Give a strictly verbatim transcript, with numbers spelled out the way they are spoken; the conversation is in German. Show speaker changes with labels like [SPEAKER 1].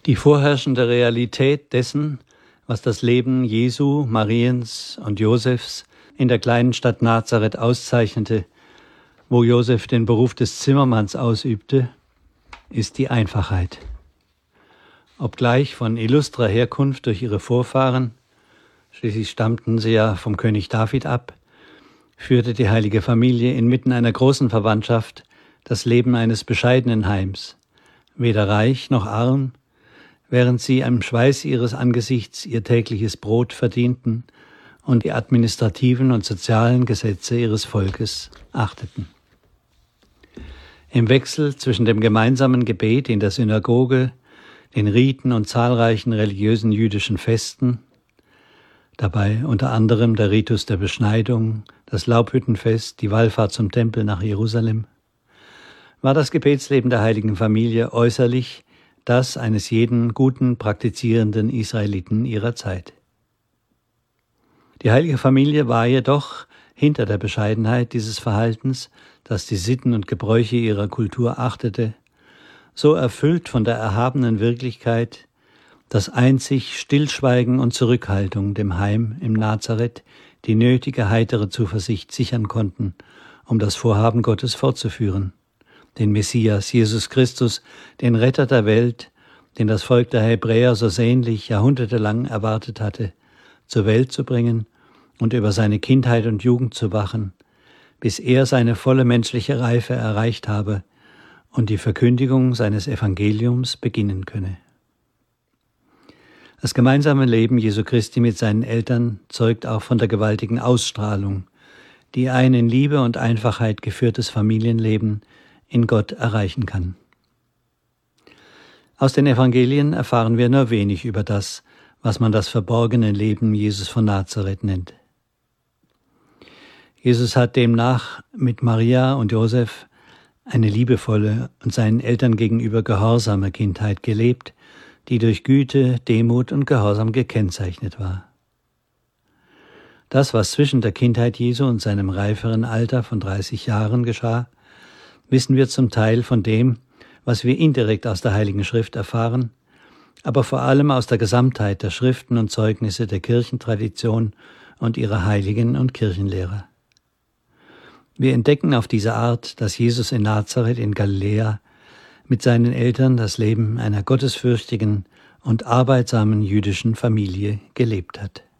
[SPEAKER 1] Die vorherrschende Realität dessen, was das Leben Jesu, Mariens und Josefs in der kleinen Stadt Nazareth auszeichnete, wo Josef den Beruf des Zimmermanns ausübte, ist die Einfachheit. Obgleich von illustrer Herkunft durch ihre Vorfahren, schließlich stammten sie ja vom König David ab, führte die heilige Familie inmitten einer großen Verwandtschaft das Leben eines bescheidenen Heims, weder reich noch arm, während sie am Schweiß ihres Angesichts ihr tägliches Brot verdienten und die administrativen und sozialen Gesetze ihres Volkes achteten. Im Wechsel zwischen dem gemeinsamen Gebet in der Synagoge, den Riten und zahlreichen religiösen jüdischen Festen, dabei unter anderem der Ritus der Beschneidung, das Laubhüttenfest, die Wallfahrt zum Tempel nach Jerusalem, war das Gebetsleben der heiligen Familie äußerlich das eines jeden guten, praktizierenden Israeliten ihrer Zeit. Die heilige Familie war jedoch hinter der Bescheidenheit dieses Verhaltens, das die Sitten und Gebräuche ihrer Kultur achtete, so erfüllt von der erhabenen Wirklichkeit, dass einzig Stillschweigen und Zurückhaltung dem Heim im Nazareth die nötige heitere Zuversicht sichern konnten, um das Vorhaben Gottes fortzuführen, den Messias, Jesus Christus, den Retter der Welt, den das Volk der Hebräer so sehnlich jahrhundertelang erwartet hatte, zur Welt zu bringen und über seine Kindheit und Jugend zu wachen, bis er seine volle menschliche Reife erreicht habe und die Verkündigung seines Evangeliums beginnen könne. Das gemeinsame Leben Jesu Christi mit seinen Eltern zeugt auch von der gewaltigen Ausstrahlung, die ein in Liebe und Einfachheit geführtes Familienleben in Gott erreichen kann. Aus den Evangelien erfahren wir nur wenig über das, was man das verborgene Leben Jesus von Nazareth nennt. Jesus hat demnach mit Maria und Josef eine liebevolle und seinen Eltern gegenüber gehorsame Kindheit gelebt, die durch Güte, Demut und Gehorsam gekennzeichnet war. Das, was zwischen der Kindheit Jesu und seinem reiferen Alter von dreißig Jahren geschah, wissen wir zum Teil von dem, was wir indirekt aus der Heiligen Schrift erfahren, aber vor allem aus der Gesamtheit der Schriften und Zeugnisse der Kirchentradition und ihrer Heiligen und Kirchenlehrer. Wir entdecken auf diese Art, dass Jesus in Nazareth in Galiläa mit seinen Eltern das Leben einer gottesfürchtigen und arbeitsamen jüdischen Familie gelebt hat.